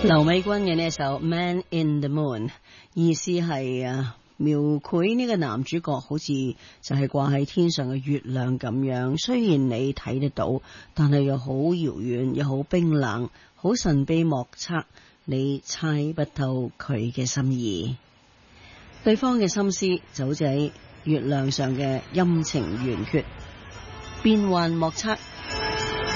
劉美君嘅呢一首《Man in the Moon》，意思係描繪呢個男主角好似就係掛喺天上嘅月亮咁樣，雖然你睇得到，但係又好遙遠，又好冰冷，好神秘莫測，你猜不透佢嘅心意。對方嘅心思就好似喺月亮上嘅陰晴圓缺，變幻莫測，